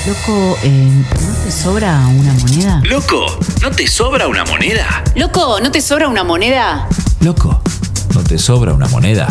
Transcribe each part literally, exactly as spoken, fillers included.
Loco, eh, ¿no te sobra una moneda? Loco, ¿no te sobra una moneda? Loco, ¿no te sobra una moneda? Loco, ¿no te sobra una moneda?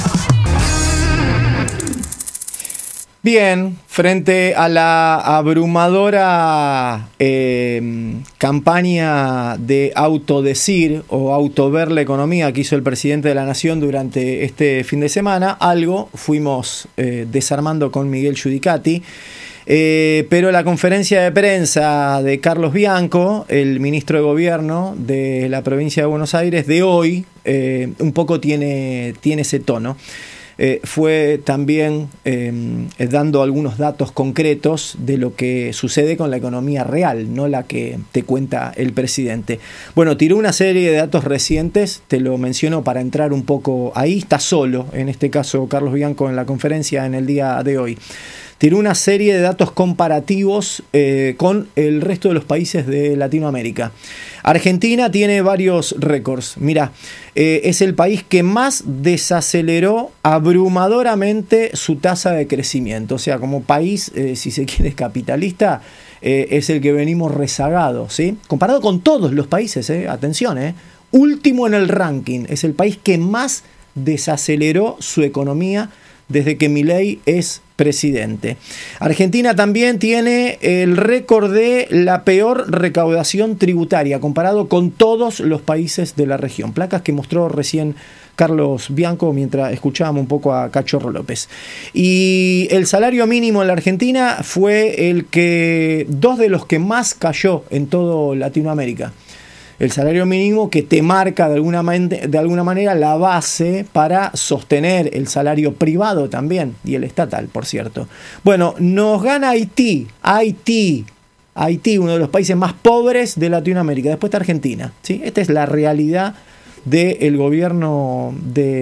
Bien, frente a la abrumadora eh, campaña de autodecir o autover la economía que hizo el presidente de la Nación durante este fin de semana, algo fuimos eh, desarmando con Miguel Giudicati. Eh, pero la conferencia de prensa de Carlos Bianco, el ministro de Gobierno de la provincia de Buenos Aires, de hoy, eh, un poco tiene, tiene ese tono. Eh, fue también eh, dando algunos datos concretos de lo que sucede con la economía real, no la que te cuenta el presidente. Bueno, tiró una serie de datos recientes, te lo menciono para entrar un poco ahí. Está solo, en este caso, Carlos Bianco en la conferencia en el día de hoy. Tiró una serie de datos comparativos eh, con el resto de los países de Latinoamérica. Argentina tiene varios récords. Mira, eh, es el país que más desaceleró abrumadoramente su tasa de crecimiento. O sea, como país, eh, si se quiere, capitalista, eh, es el que venimos rezagados, ¿sí? Comparado con todos los países, eh, atención, eh, último en el ranking. Es el país que más desaceleró su economía desde que Milei es presidente. Argentina también tiene el récord de la peor recaudación tributaria comparado con todos los países de la región. Placas que mostró recién Carlos Bianco mientras escuchábamos un poco a Cachorro López. Y el salario mínimo en la Argentina fue el que dos de los que más cayó en todo Latinoamérica. El salario mínimo que te marca de alguna, man- de alguna manera la base para sostener el salario privado también, y el estatal, por cierto. Bueno, nos gana Haití, Haití, Haití, uno de los países más pobres de Latinoamérica. Después está Argentina, ¿sí? Esta es la realidad del gobierno de